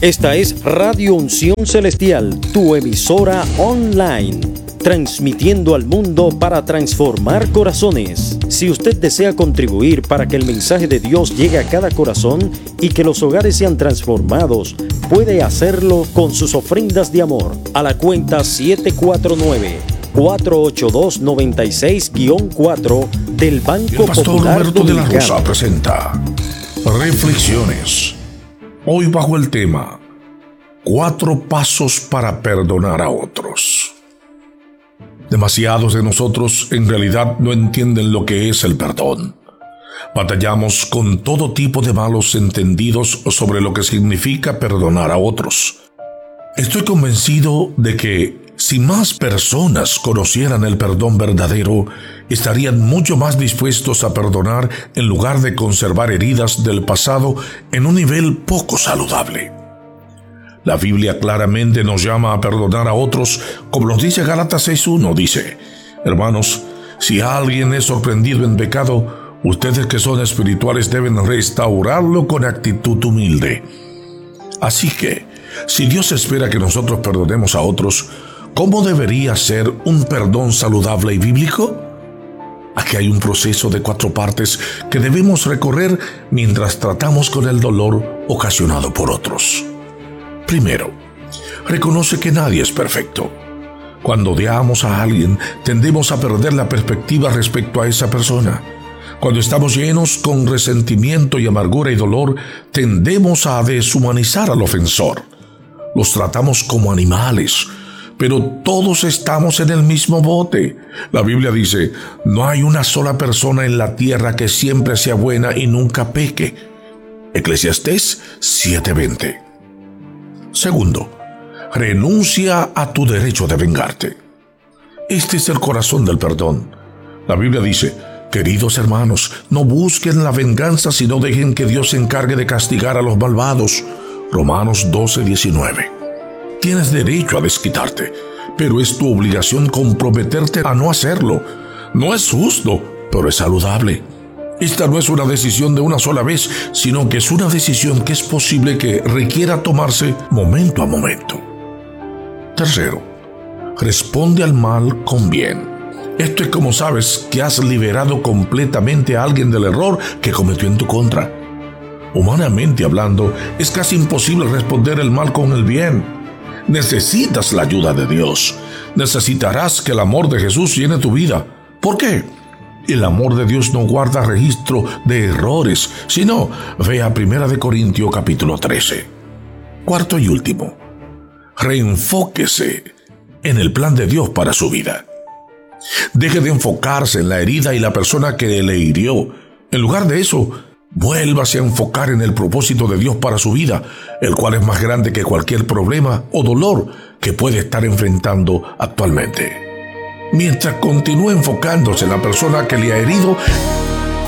Esta es Radio Unción Celestial, tu emisora online, transmitiendo al mundo para transformar corazones. Si usted desea contribuir para que el mensaje de Dios llegue a cada corazón y que los hogares sean transformados, puede hacerlo con sus ofrendas de amor a la cuenta 749-482-96-4 del Banco El pastor Popular Humberto de la Dominicano. Rosa presenta Reflexiones. Hoy bajo el tema 4 pasos para perdonar a otros. Demasiados de nosotros en realidad no entienden lo que es el perdón. Batallamos con todo tipo de malos entendidos sobre lo que significa perdonar a otros. Estoy convencido de que si más personas conocieran el perdón verdadero, estarían mucho más dispuestos a perdonar en lugar de conservar heridas del pasado en un nivel poco saludable. La Biblia claramente nos llama a perdonar a otros, como nos dice Gálatas 6:1, dice: hermanos, si alguien es sorprendido en pecado, ustedes que son espirituales deben restaurarlo con actitud humilde. Así que, si Dios espera que nosotros perdonemos a otros, ¿cómo debería ser un perdón saludable y bíblico? Aquí hay un proceso de 4 partes que debemos recorrer mientras tratamos con el dolor ocasionado por otros. Primero, reconoce que nadie es perfecto. Cuando odiamos a alguien, tendemos a perder la perspectiva respecto a esa persona. Cuando estamos llenos con resentimiento y amargura y dolor, tendemos a deshumanizar al ofensor. Los tratamos como animales, pero todos estamos en el mismo bote. La Biblia dice: no hay una sola persona en la tierra que siempre sea buena y nunca peque. Eclesiastés 7:20. Segundo, renuncia a tu derecho de vengarte. Este es el corazón del perdón. La Biblia dice: queridos hermanos, no busquen la venganza, sino dejen que Dios se encargue de castigar a los malvados. Romanos 12:19. Tienes derecho a desquitarte, pero es tu obligación comprometerte a no hacerlo. No es justo, pero es saludable. Esta no es una decisión de una sola vez, sino que es una decisión que es posible que requiera tomarse momento a momento. Tercero, responde al mal con bien. Esto es como sabes que has liberado completamente a alguien del error que cometió en tu contra. Humanamente hablando, es casi imposible responder el mal con el bien. Necesitas la ayuda de Dios. Necesitarás que el amor de Jesús llene tu vida. ¿Por qué? El amor de Dios no guarda registro de errores, sino ve a 1 Corintios capítulo 13. Cuarto y último, reenfóquese en el plan de Dios para su vida. Deje de enfocarse en la herida y la persona que le hirió. En lugar de eso, vuélvase a enfocar en el propósito de Dios para su vida, el cual es más grande que cualquier problema o dolor que puede estar enfrentando actualmente. Mientras continúe enfocándose en la persona que le ha herido,